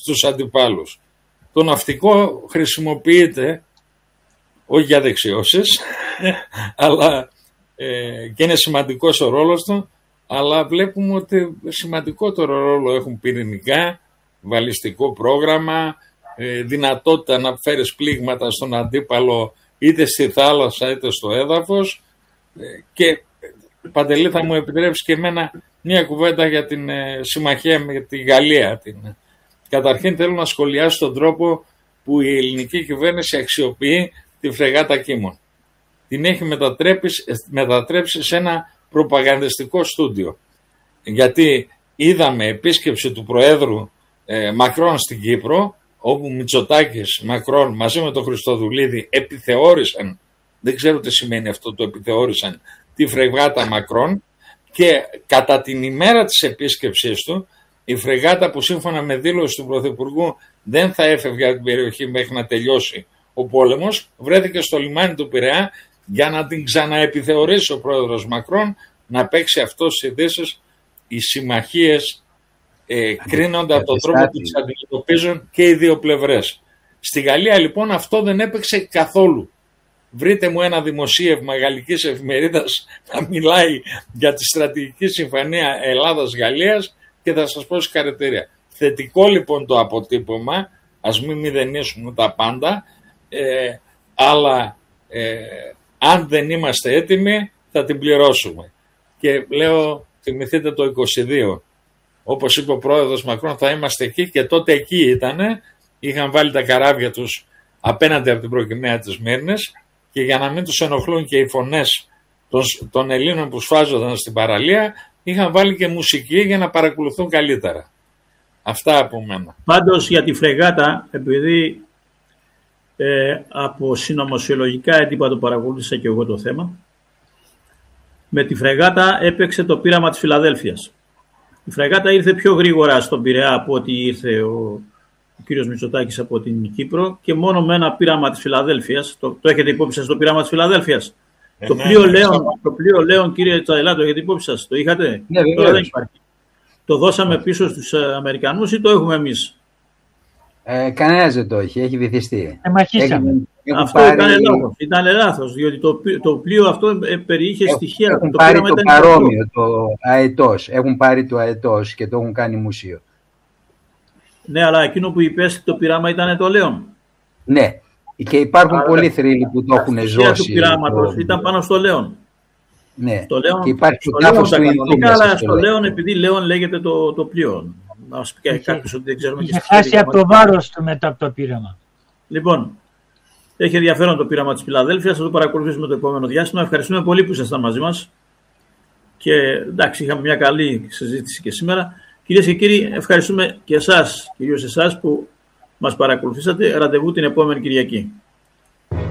στους αντιπάλους. Το ναυτικό χρησιμοποιείται όχι για δεξιώσεις, αλλά και είναι σημαντικός ο ρόλος του, αλλά βλέπουμε ότι σημαντικότερο ρόλο έχουν πυρηνικά, βαλιστικό πρόγραμμα, δυνατότητα να φέρεις πλήγματα στον αντίπαλο είτε στη θάλασσα είτε στο έδαφος. Και Παντελή, θα μου επιτρέψει και εμένα μια κουβέντα για την συμμαχία με τη Γαλλία. Καταρχήν θέλω να σχολιάσω τον τρόπο που η ελληνική κυβέρνηση αξιοποιεί τη φρεγάτα Κίμων. Την έχει μετατρέψει σε ένα προπαγανδιστικό στούντιο. Γιατί είδαμε επίσκεψη του Προέδρου Μακρόν στην Κύπρο, όπου Μητσοτάκης, Μακρόν μαζί με τον Χριστοδουλίδη επιθεώρησαν, δεν ξέρω τι σημαίνει αυτό το επιθεώρησαν, τη φρεγάτα Μακρόν, και κατά την ημέρα της επίσκεψής του η φρεγάτα, που σύμφωνα με δήλωση του Πρωθυπουργού δεν θα έφευγε από την περιοχή μέχρι να τελειώσει ο πόλεμος, βρέθηκε στο λιμάνι του Πειραιά για να την ξαναεπιθεωρήσει ο πρόεδρος Μακρόν, να παίξει αυτό στις ειδήσεις. Οι συμμαχίες κρίνονται από τον τρόπο που τις αντιμετωπίζουν και οι δύο πλευρές. Στη Γαλλία λοιπόν αυτό δεν έπαιξε καθόλου. Βρείτε μου ένα δημοσίευμα γαλλικής εφημερίδας να μιλάει για τη στρατηγική συμφωνία Ελλάδας-Γαλλίας και θα σας πω συγχαρητήρια. Θετικό λοιπόν το αποτύπωμα, ας μην μηδενίσουμε τα πάντα, αλλά αν δεν είμαστε έτοιμοι θα την πληρώσουμε. Και λέω, θυμηθείτε το 22, όπως είπε ο πρόεδρος Μακρόν, θα είμαστε εκεί, και τότε εκεί ήτανε, είχαν βάλει τα καράβια τους απέναντι από την προκυμαία της Μύρνης, και για να μην τους ενοχλούν και οι φωνές των Ελλήνων που σφάζονταν στην παραλία, είχαν βάλει και μουσική για να παρακολουθούν καλύτερα. Αυτά από μένα. Πάντως για τη φρεγάτα, επειδή από συνωμοσιολογικά έντυπα το παρακολούθησα και εγώ το θέμα, με τη φρεγάτα έπαιξε το πείραμα της Φιλαδέλφειας. Η φρεγάτα ήρθε πιο γρήγορα στον Πειραιά από ότι ήρθε ο κύριος Μητσοτάκης από την Κύπρο, και μόνο με ένα πείραμα της Φιλαδέλφειας. Το έχετε υπόψη σας το πείραμα της Φιλαδέλφειας? Το πλοίο Λέων, κύριε Τσαδελά, το έχετε υπόψη σας? Το είχατε? Ναι, τώρα δεν υπάρχει. Το δώσαμε πίσω στους Αμερικανούς ή το έχουμε εμείς? Κανένας δεν το έχει βυθιστεί. Μαχήσαμε. Αυτό ήταν λάθος, διότι το πλοίο αυτό περιείχε στοιχεία. Έχουν πάρει το παρόμοιο, το αετός. Έχουν πάρει το αετός και το έχουν κάνει μουσείο. Ναι, αλλά εκείνο που υπέστη το πειράμα ήταν το Λέων. Ναι, και υπάρχουν πολλοί θρύλοι που το έχουν ζώσει. Το πειράματος ήταν πάνω στο Λέων. Ναι, στο Λέων, και υπάρχει στο το τάφος του Ινδού. Αλλά στο Λέων, επειδή Λέων λέγεται το πλοίο. Να μας πει κάποιος ότι δεν ξέρουμε. Είχε χάσει από το βάρος του μετά από το πείραμα. Λοιπόν, έχει ενδιαφέρον το πείραμα της Φιλαδέλφειας. Θα το παρακολουθήσουμε το επόμενο διάστημα. Ευχαριστούμε πολύ που ήσασταν μαζί μας. Και εντάξει, είχαμε μια καλή συζήτηση και σήμερα. Κυρίες και κύριοι, ευχαριστούμε και εσάς, κυρίως εσάς που μας παρακολουθήσατε. Ραντεβού την επόμενη Κυριακή.